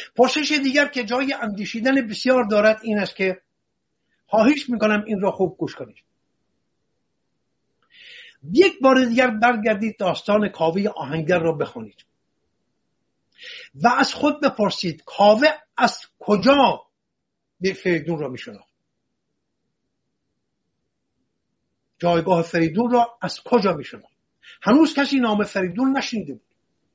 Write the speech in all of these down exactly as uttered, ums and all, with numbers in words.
پرسش دیگر که جای اندیشیدن بسیار دارد این است که خواهش میکنم این را خوب گوش کنید. یک بار دیگر برگردید داستان کاوه آهنگر را بخونید و از خود بپرسید کاوه از کجا به فریدون را میشناخت؟ جایگاه فریدون را از کجا میشناخت؟ هنوز کسی نام فریدون نشنیده بود.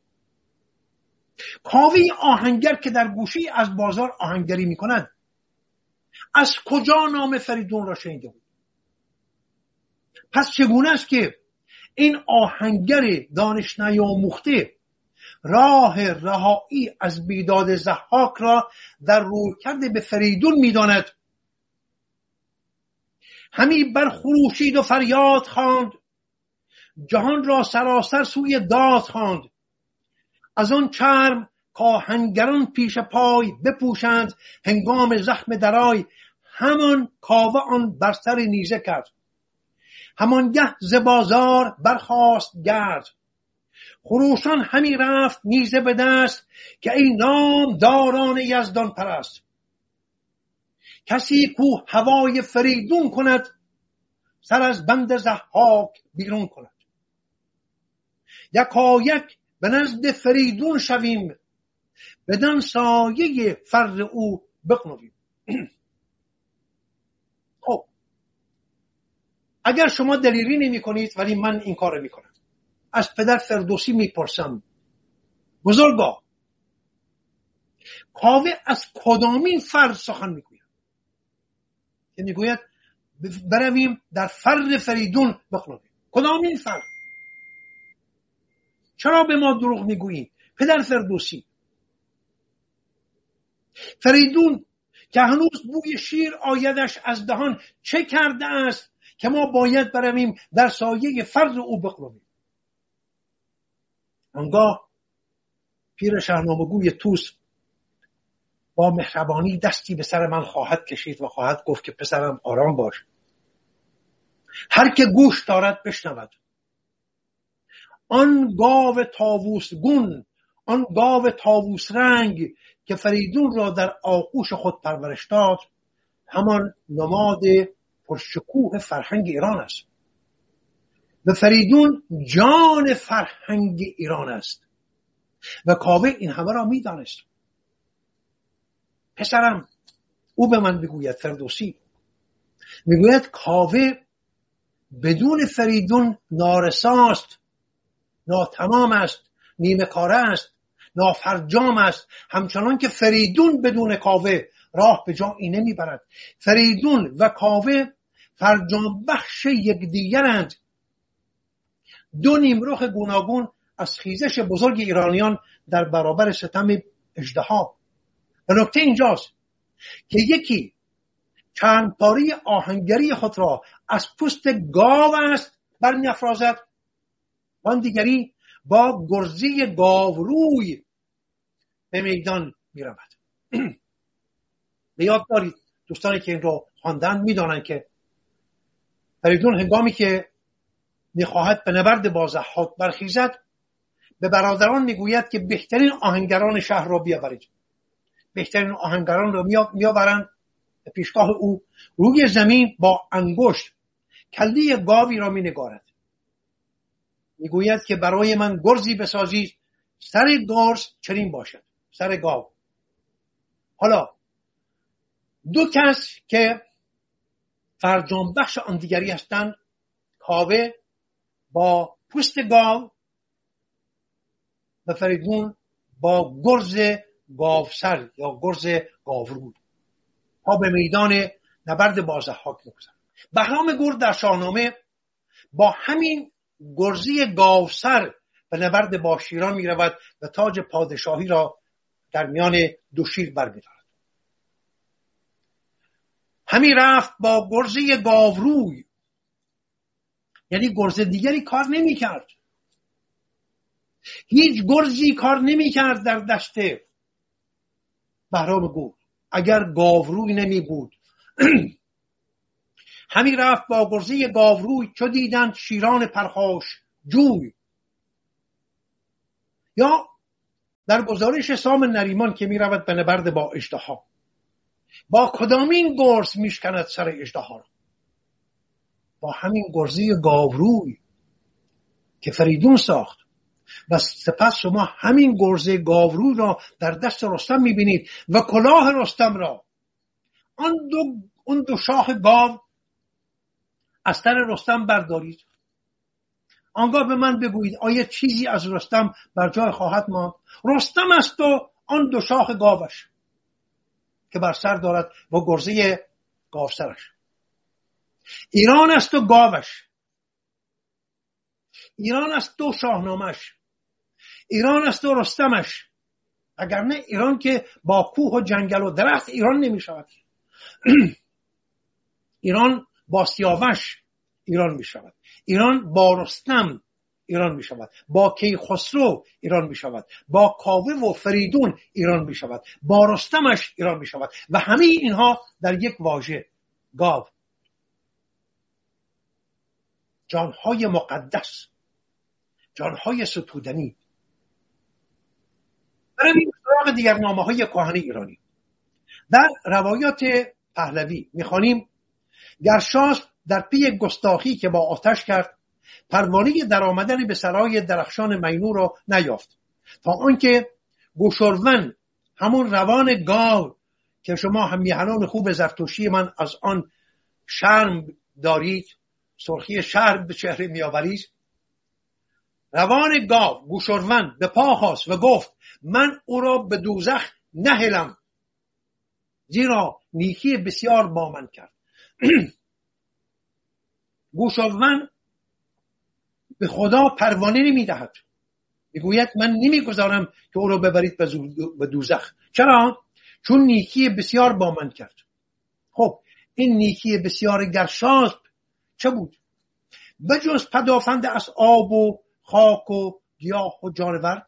کاوه آهنگر که در گوشی از بازار آهنگری میکند از کجا نام فریدون را شنیده بود؟ پس چگونه است که این آهنگر دانش نیاموخته راه رهایی از بیداد ضحاک را در رویکرد به فریدون میداند؟ همی برخروشید و فریاد خواند، جهان را سراسر سوی داد خواند. از آن چرم کآهنگران پیش پای بپوشند، هنگام زخم درای همان کاوه آن بر سر نیزه کرد. همانگه ز بازار برخاست گرد، خروشان همی رفت نیزه به دست، که ای نام داران یزدان پرست. کسی کو هوای فریدون کند، سر از بند ضحاک بیرون کند. یکایک به نزد فریدون شویم، بدان سایه فر او بغنویم. خب اگر شما دلیری نمی کنید ولی من این کار می کنم، از پدر فردوسی می پرسم بزرگا کاوه از کدامین فر سخن می گوید؟ که می گوید برویم در فر فریدون بخونیم. کدامین فر؟ چرا به ما دروغ می گویی پدر فردوسی؟ فریدون که هنوز بوی شیر آیدش از دهان چه کرده است که ما باید برویم در سایه فر او بخونیم؟ آنگاه پیر شاهنامه‌گوی طوس با مهربانی دستی به سر من خواهد کشید و خواهد گفت که پسرم آرام باش، هر که گوش دارد بشنود. آن گاو طاووس گون، آن گاو طاووس رنگ که فریدون را در آغوش خود پرورش داد، همان نماد پرشکوه فرهنگ ایران است و فریدون جان فرهنگ ایران است و کاوه این همه را می دانست. پسرم، او به من بگوید، فردوسی میگوید کاوه بدون فریدون نارساست، ناتمام است، نیمه کاره است، نافرجام است، همچنان که فریدون بدون کاوه راه به جایی نمیبرد. فریدون و کاوه فرجام بخش یکدیگرند، دو نیمرخ گوناگون از خیزش بزرگ ایرانیان در برابر ستم اژدها. و نکته اینجاست که یکی چند پاره آهنگری خود را از پوست گاو است برمی افرازد، آن دیگری با گرزی گاوروی به میدان می رود. به یاد دارید دوستانی که این رو خواندن می دانند که فریدون هنگامی که می خواهد به نبرد با ضحاک برخیزد به برادران می گوید که بهترین آهنگران شهر را بیاورید. بهترین آهنگران را می آورند به پیشگاه او، روی زمین با انگشت کله گاوی را می نگارد. می گوید که برای من گرزی بسازید، سر گرز چنین باشد، سر گاو. حالا دو کس که فرجام بخش آن دیگری هستند، کاوه با پوست گاو و فریدون با گرز گاوسر یا گرز گاورود، ها به میدان نبرد با ضحاک می‌گذرد. بهرام گرد در شاهنامه با همین گرزی گاوسر به نبرد با شیران می رود و تاج پادشاهی را در میان دو شیر برمی‌دارد. همی رفت با گرزی گاوروی، یعنی گرز دیگری کار نمی کرد، هیچ گرزی کار نمی کرد در دشت بهرام گرد اگر گاوروی نمی بود. همی رفت با گرزی گاوروی، چو دیدند شیران پرخاش جوی. یا در گزارش سام نریمان که می رود به نبرد با اژدها، با کدامین گرز میشکند سر اژدها را؟ با همین گرزه گاوروی که فریدون ساخت. و سپس شما همین گرزه گاوروی را در دست رستم میبینید و کلاه رستم را، آن دو, اون دو شاخ گاو از سر رستم بردارید. آنگاه به من بگویید آیا چیزی از رستم بر جای خواهد ماند؟ رستم است و آن دو شاخ گاوش که بر سر دارد و گرزه گاو سرش. ایران است و گاوش، ایران است و شاهنامش، ایران است و رستمش. اگر نه ایران که با کوه و جنگل و درخت ایران نمی شود. ایران با سیاوش ایران می شود، ایران با رستم ایران می شود، با کیخسرو ایران می شود، با کاوه و فریدون ایران می شود، با رستمش ایران می شود. و همه اینها در یک واژه، گاو. جانهای مقدس، جانهای ستودنی. بریم سراغ دیگر نامه های کهن ایرانی. در روایات پهلوی میخوانیم گرشاسپ در پی گستاخی که با آتش کرد پروانه در آمدن به سرای درخشان مینو را نیافت، تا آنکه گوشورون، همون روان گاو که شما هم میهنان خوب زرتشتی من از آن شرم دارید، سرخی شرم به چهره میآورید، روان گاو گوشورون به پا خاست و گفت من او را به دوزخ نهلم، زیرا نیکی بسیار با من کرد. گوشورون به خدا پروانه نمی دهد، میگوید من نمیگذارم که او را ببرید به دوزخ. چرا؟ چون نیکی بسیار با من کرد. خب این نیکی بسیار گرشاسپ چه بود؟ بجز پدافند از آب و خاک و گیاه و جانور.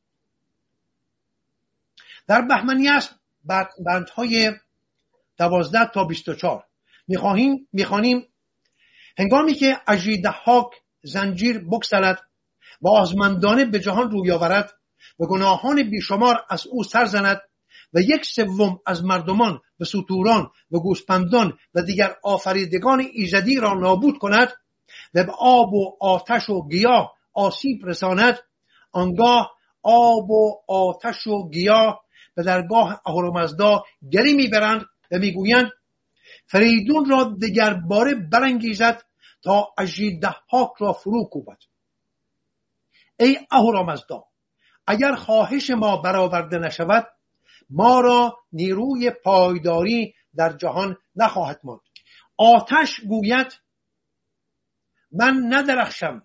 در بهمنی‌اصل بندهای دوازده تا بیست و چهار میخواهیم میخوانیم هنگامی که اژدهاک زنجیر بگسلد و آزمندانه به جهان روی آورد و گناهان بیشمار از او سر زند و یک سوم از مردمان و ستوران و گوسپندان و دیگر آفریدگان ایزدی را نابود کند و به آب و آتش و گیاه آسیب رساند، آنگاه آب و آتش و گیاه به درگاه اهورامزدا گری میبرند و میگویند فریدون را دیگر باره برانگیزد تا اژدهاک را فرو کوبد. ای اهورامزدا، اگر خواهش ما برآورده نشود ما را نیروی پایداری در جهان نخواهد ماند. آتش گوید من ندرخشم.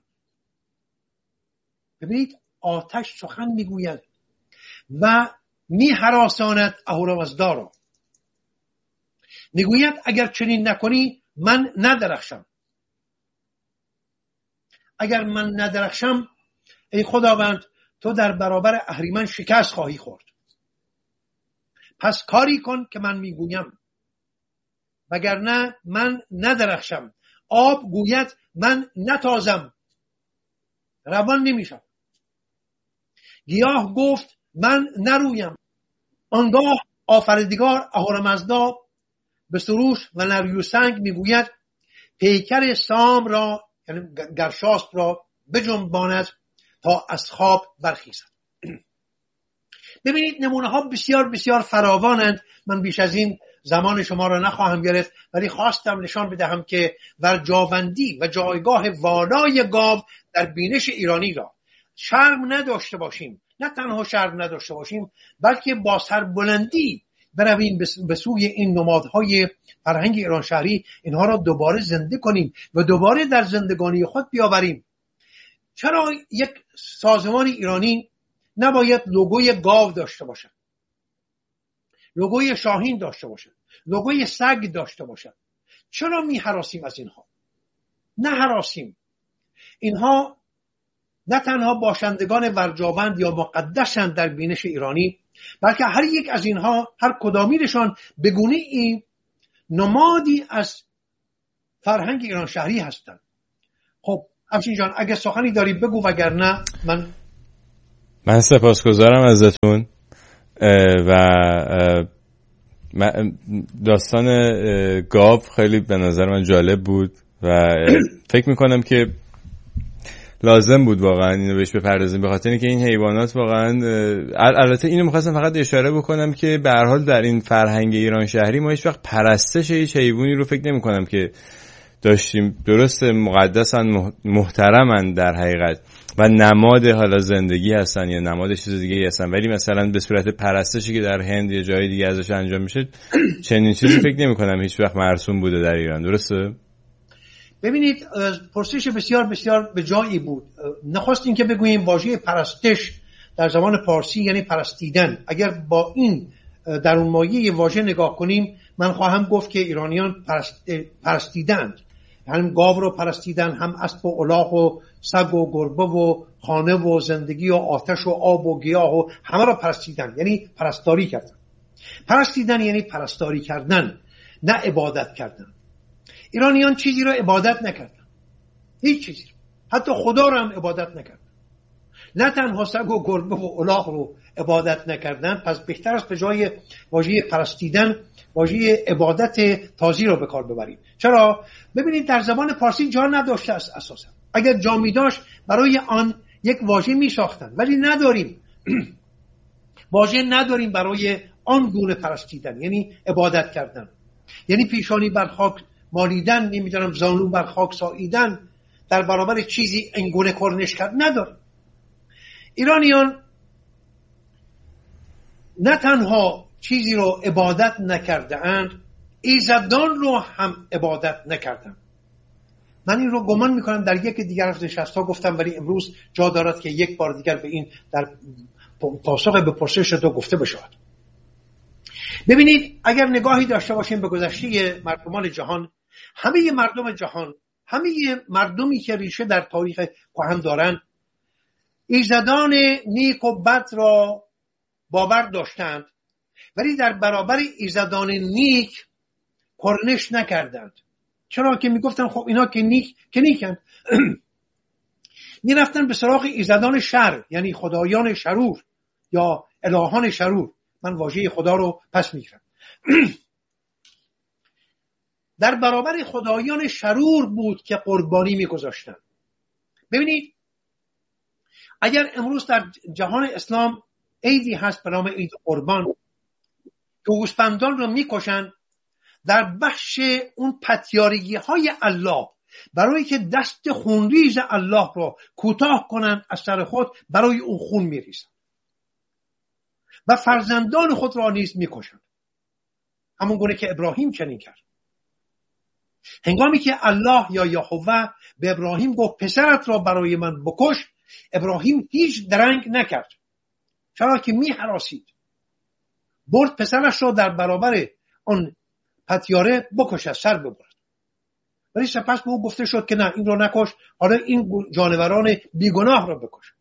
ببینید آتش سخن میگوید و میهراساند اهورامزدا را، میگوید اگر چنین نکنی من ندرخشم. اگر من ندرخشم ای خداوند تو در برابر اهریمن شکست خواهی خورد. پس کاری کن که من میگویم، وگرنه من ندرخشم. آب گوید من نتازم، روان نمیشم. گیاه گفت من نرویم. آنگاه آفریدگار اهورامزدا به سروش و نریوسنگ میگوید پیکر سام را، یعنی گرشاسپ را بجنباند تا از خواب برخیزد. ببینید نمونه ها بسیار بسیار فراوانند. من بیش از این زمان شما را نخواهم گرفت، ولی خواستم نشان بدهم که ورجاوندی و جایگاه والای گاو در بینش ایرانی را شرم نداشته باشیم. نه تنها شرم نداشته باشیم بلکه با سربلندی برویم به سوی این نمادهای فرهنگ ایران شهری، اینها را دوباره زنده کنیم و دوباره در زندگانی خود بیاوریم. چرا یک سازمان ایرانی نباید لوگوی گاو داشته باشد، لوگوی شاهین داشته باشد، لوگوی سگ داشته باشد؟ چرا می هراسیم از اینها؟ نه هراسیم. اینها نه تنها باشندگان ورجاوند یا مقدسند در بینش ایرانی، بلکه هر یک از اینها، هر کدامینشان به گونه این نمادی از فرهنگ ایران شهری هستند. خب همچنین جان اگه سخنی داری بگو، وگرنه من من سپاسگزارم ازتون و داستان گاو خیلی به نظر من جالب بود و فکر میکنم که لازم بود واقعا اینو بهش بپردازیم، به خاطر اینکه این حیوانات واقعا، البته اینو می‌خواستم فقط اشاره بکنم که به هر حال در این فرهنگ ایران شهری ما هیچ وقت پرستش هیچ حیوانی رو فکر نمی‌کنم که داشتیم. درست مقدسن، محترمن در حقیقت و نماد حالا زندگی هستن یا نماد چیز دیگه هستن، ولی مثلا به صورت پرستشی که در هند یا جای دیگه ازش انجام میشه چنین چیزی فکر نمی‌کنم هیچ وقت مرسوم بوده در ایران. درسته؟ ببینید پرسش بسیار بسیار به جایی بود. نخواست این که بگوییم واژه پرستش در زبان پارسی یعنی پرستیدن. اگر با این در اون مایه واژه نگاه کنیم، من خواهم گفت که ایرانیان پرست، پرستیدند. هم گاو رو پرستیدن، هم اسب و الاغ و سگ و گربه و خانه و زندگی و آتش و آب و گیاه و همه رو پرستیدن، یعنی پرستاری کردن. پرستیدن یعنی پرستاری کردن، نه عبادت کردن. ایرانیان چیزی رو عبادت نکردن، هیچ چیزی رو. حتی خدا رو هم عبادت نکردن. نه تنها سگ و گربه و الاغ رو عبادت نکردن، پس بهتر است به جای واژه پرستیدن واژه عبادت تازی رو به کار ببریم. چرا؟ ببینید در زبان پارسی جا نداشته است اساسا. اگر جا می داشت برای آن یک واژه می ساختن، ولی نداریم. واژه نداریم برای آن گونه پرستیدن، یعنی عبادت کردن، یعنی پیشانی بر خاک مالیدن، نمیدونم زانو بر خاک ساییدن، در برابر چیزی انگونه کرنش کرد نداره. ایرانیان نه تنها چیزی رو عبادت نکرده اند، ایزدان رو هم عبادت نکردن. من این رو گمان میکنم در یک دیگر از نشست‌ها گفتم، ولی امروز جا دارد که یک بار دیگر به این در پاسخ به پرسش تو گفته بشود. ببینید اگر نگاهی داشته باشیم به گذشته مردمان جهان، همه مردم جهان، همه مردمی که ریشه در تاریخ کهن دارند، ایزدان نیک و بد را باور داشتند، ولی در برابر ایزدان نیک کرنش نکردند. چرا؟ که میگفتن خب اینا که نیک که نیکند. میرفتن به سراغ ایزدان شر، یعنی خدایان شرور یا الهان شرور. من واژه خدا رو پس میگیرم. در برابر خدایان شرور بود که قربانی میگذاشتن. ببینید اگر امروز در جهان اسلام عیدی هست به نام عید قربان که گوسفندان رو میکشن در بخش اون پتیارگی های الله، برای که دست خونریز الله رو کوتاه کنن از سر خود، برای اون خون میریزن و فرزندان خود را نیز میکشن، همون گونه که ابراهیم چنین کرد. هنگامی که الله یا یهوه به ابراهیم گفت پسرت را برای من بکش، ابراهیم هیچ درنگ نکرد. چرا؟ که می هراسید. برد پسرش را در برابر آن پتیاره بکشه، سر ببرد. ولی سپس به او گفته شد که نه، این را نکش، حالا این جانوران بیگناه را بکش.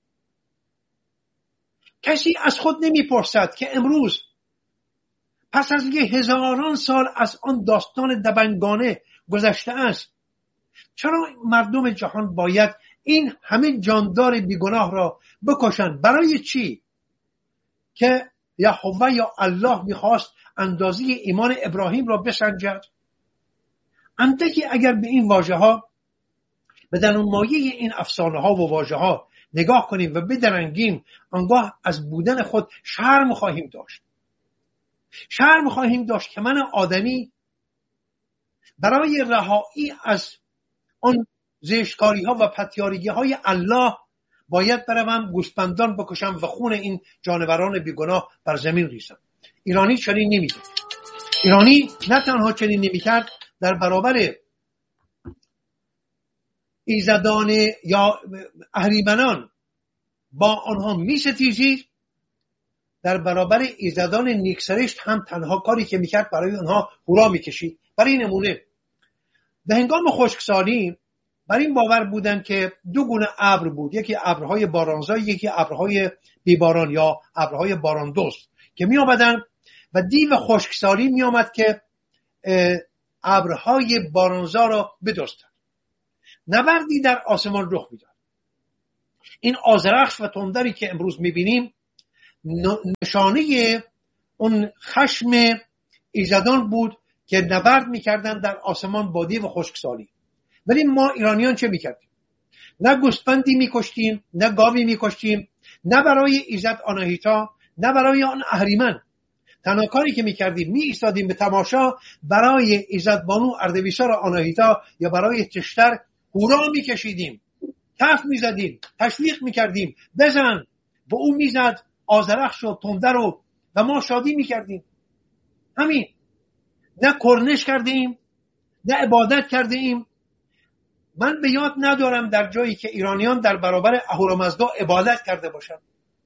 کسی از خود نمیپرسد که امروز پس از یه هزاران سال از آن داستان دبنگانه گذشته است، چرا مردم جهان باید این همه جاندار بیگناه را بکشند؟ برای چی؟ که یهوه یا الله میخواست اندازه ایمان ابراهیم را بسنجد؟ اندکی اگر به این واژه ها، به درونمایه این افسانه ها و واژه ها نگاه کنیم و بدرنگیم، آنگاه از بودن خود شرم خواهیم داشت. شرم خواهیم داشت که من آدمی برای رهایی از آن زشتکاری ها و پتیارگی های الله باید بروم گوسفندان بکشم و خون این جانوران بیگناه بر زمین ریزم. ایرانی چنین نمی‌کرد. ایرانی نه تنها چنین نمی‌کرد، در برابر ایزدان یا اهریمنان با آنها می‌ستیزید، در برابر ایزدان نیکسرشت هم تنها کاری که می‌کرد برای آنها هورا می‌کشید. برای نمونه به هنگام خشکسالی بر این باور بودن که دو گونه ابر بود، یکی ابرهای بارانزا، یکی ابرهای بیباران یا ابرهای باراندوست که می آمدن و دیو خشکسالی می آمد که ابرهای بارانزا را بدزدند. نبردی در آسمان رخ می داد. این آذرخش و تندری که امروز میبینیم نشانه اون خشم ایزدان بود که نبرد میکردن در آسمان بادی و خشکسالی. ولی ما ایرانیان چه میکردیم؟ نه گوسفندی میکشتیم، نه گاوی میکشتیم، نه برای ایزد آناهیتا، نه برای آن اهریمن. تنها کاری که میکردیم می ایستادیم به تماشا برای ایزد بانو اردبیشار آناهیتا یا برای تشتر هورا میکشیدیم، تف میزدیم، تشویق میکردیم، بزن، و او میزد آذرخش و تنده رو و ما شادی میکردیم. همین. نه کرنش کرده ایم، نه عبادت کرده ایم. من به یاد ندارم در جایی که ایرانیان در برابر اهورامزدا عبادت کرده باشند.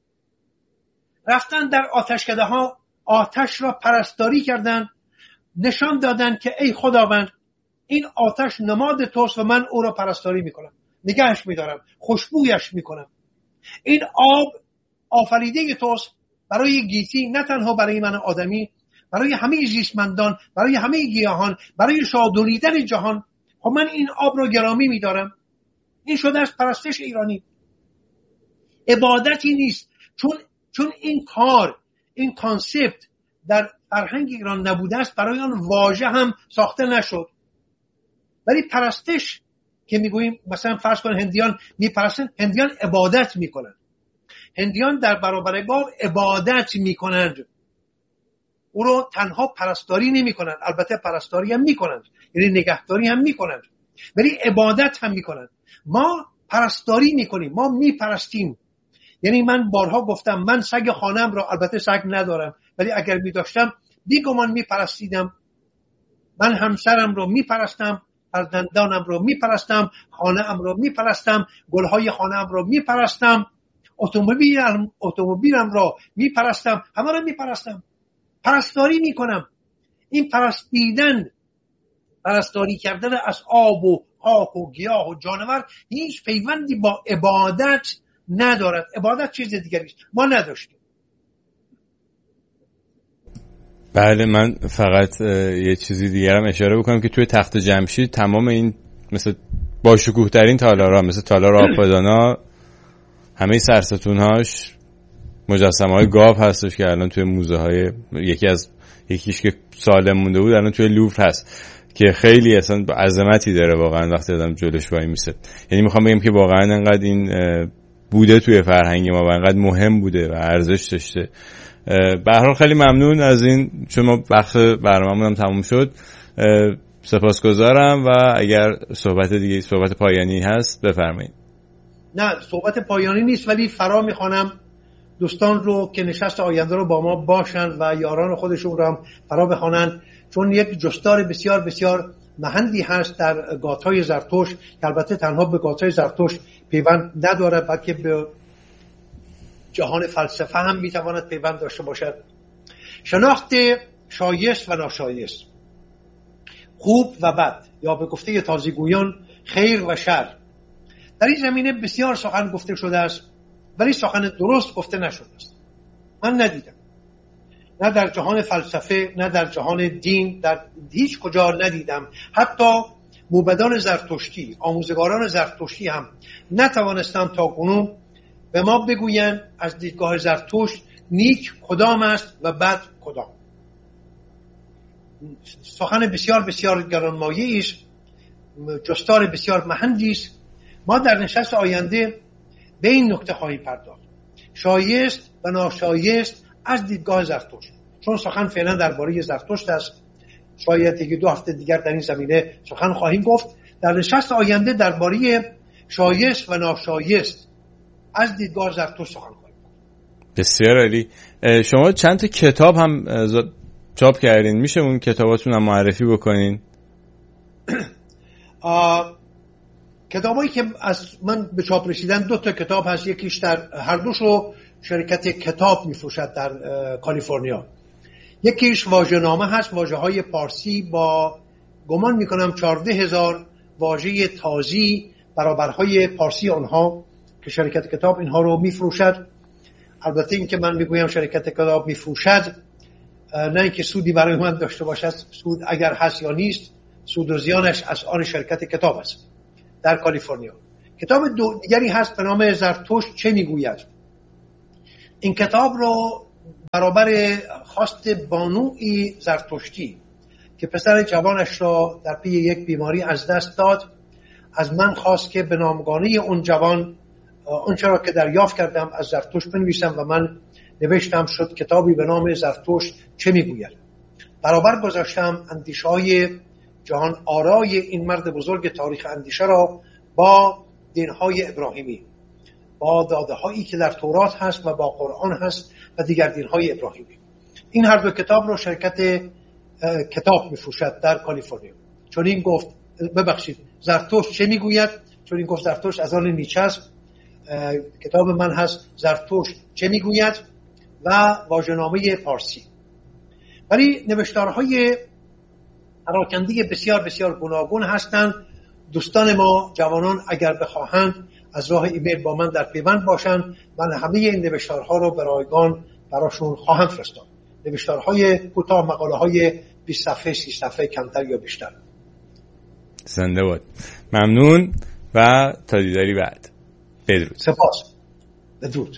رفتن در آتشکده ها آتش را پرستاری کردند، نشان دادند که ای خداوند این آتش نماد توست و من او را پرستاری میکنم، نگهش میدارم، خوشبویش میکنم. این آب آفریده توست برای گیتی، نه تنها برای من آدمی، برای همه زیستمندان، برای همه گیاهان، برای شادولیدن جهان. خب من این آب را گرامی میدارم. این شده از پرستش ایرانی. عبادتی نیست، چون چون این کار، این کانسپت در فرهنگ ایران نبوده است، برای آن واژه هم ساخته نشد. ولی پرستش که میگوییم، مثلا فرض کن هندیان میپرستن، هندیان عبادت میکنن. هندیان در برابر گاو عبادت میکنند، او رو تنها پرستاری نمیکنند، البته پرستاری هم میکنند، یعنی نگهداری هم میکنند، ولی عبادت هم میکنند. ما پرستاری میکنیم، ما میپرستیم. یعنی من بارها گفتم من سگ خانم را، البته سگ ندارم ولی اگر میداشتم بیگمان میپرستیدم. من همسرم رو میپرستم، فرزندانم رو میپرستم، خانه‌ام رو میپرستم، گلهای خانه‌ام رو میپرستم، اتومبیلم اتومبیلم رو میپرستم، همه رو میپرستم، پرستاری میکنم. این پرستیدن، پرستاری کردن از آب و خاک و گیاه و جانور هیچ پیوندی با عبادت ندارد. عبادت چیز دیگری است، ما نداشتیم. بله، من فقط یه چیزی دیگرم اشاره بکنم که توی تخت جمشید تمام این مثل با شکوه ترین تالارها، مثل تالار آبادانا، همه سرستونهاش مجسمه های گاو هستش که الان توی موزه های، یکی از یکیش که سالم مونده بود الان توی لوور هست که خیلی اصلا عظمتی داره واقعا وقتی آدم جلوش وای میسه. یعنی میخوام بگم که واقعا انقدر این بوده توی فرهنگ ما و انقدر مهم بوده و ارزش داشته. به هر حال خیلی ممنون از این، چون ما وقت برنامه‌مون هم تموم شد. سپاسگزارم و اگر صحبت دیگه، صحبت پایانی هست بفرمایید. نه، صحبت پایانی نیست، ولی فرا میخوانم دوستان رو که نشست آینده رو با ما باشند و یاران خودشون رو هم فرا بخوانند، چون یک جستار بسیار بسیار مهندی هست در گاتهای زرتشت که البته تنها به گاتهای زرتشت پیوند نداره، بلکه به جهان فلسفه هم میتواند پیوند داشته باشد. شناخت شایست و ناشایست، خوب و بد، یا به گفته تازیگویان خیر و شر، در این زمینه بسیار سخن گفته شده است، ولی سخن درست گفته نشده است. من ندیدم، نه در جهان فلسفه، نه در جهان دین، در هیچ کجا ندیدم. حتی موبدان زرتشتی، آموزگاران زرتشتی هم نتوانستند تا کنون به ما بگویند از دیدگاه زرتشت نیک کدام است و بد کدام. سخن بسیار بسیار گرانمایه‌ای است، جستار بسیار مهندی است. ما در نشست آینده به این نکته خواهیم پرداخت، شایست و ناشایست از دیدگاه زرتشت، چون سخن فعلا درباره زرتشت است. شاید یکی دو هفته دیگر در این زمینه سخن خواهیم گفت. در نشست آینده درباره شایست و ناشایست از دیدگاه زرتشت سخن خواهیم گفت. بسیار عالی. شما چند تا کتاب هم چاپ کردین، میشه اون کتاباتون هم معرفی بکنین؟ کتابایی که از من به چاپ رسیدن دو تا کتاب هست، یکیش در هر دوش رو شرکت کتاب میفروشد در کالیفرنیا. یکیش واژه‌نامه هست، واژه‌های پارسی با گمان میکنم چهارده هزار واژه تازی برابرهای پارسی آنها که شرکت کتاب اینها رو میفروشد. البته این که من میگویم شرکت کتاب میفروشد، نه اینکه سودی برای من داشته باشد، سود اگر هست یا نیست، سود و زیانش از آن شرکت کتاب است در کالیفرنیا. کتاب دیگری هست به نام زرتشت چه میگوید. این کتاب رو برابر خواست بانوی زرتشتی که پسر جوانش را در پی یک بیماری از دست داد، از من خواست که به نامگانی اون جوان اون چرا که دریافت کردم از زرتشت بنویسم و من نوشتم، شد کتابی به نام زرتشت چه میگوید. برابر گذاشتم اندیشه‌های جهان آرای این مرد بزرگ تاریخ اندیشه را با دین‌های ابراهیمی، با داده‌هایی که در تورات هست و با قرآن هست و دیگر دین‌های ابراهیمی. این هر دو کتاب رو شرکت کتاب می‌فروشد در کالیفرنیا. چون این گفت ببخشید زرتشت چه میگوید، چون این گفت زرتشت از آن نیچه است. کتاب من هست زرتشت چه میگوید و واژه‌نامه پارسی. ولی نوشتارهای پراکنده بسیار بسیار گوناگون هستند. دوستان ما جوانان اگر بخواهند از راه ایمیل با من در پیوند باشند، من همه این نوشتارها رو به رایگان براشون خواهم فرستاد. نوشتارهای کوتاه، مقاله‌های بیست صفحه، سی صفحه، کمتر یا بیشتر. زنده باد. ممنون و تا دیداری بعد. بدرود. سپاس. بدرود.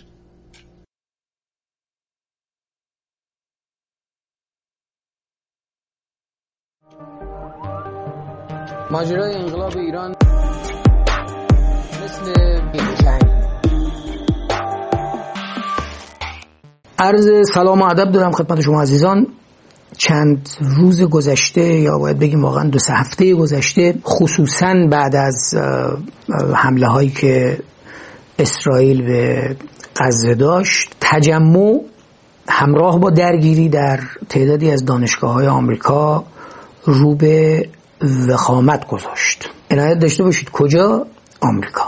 ماجرای انقلاب ایران مثل جنگ. عرض سلام و ادب دارم خدمت شما عزیزان. چند روز گذشته یا باید بگیم واقعا دو سه هفته گذشته، خصوصا بعد از حمله هایی که اسرائیل به غزه داشت، تجمع همراه با درگیری در تعدادی از دانشگاه‌های آمریکا رو به وخامت گذاشت. عنایت داشته باشید کجا؟ آمریکا.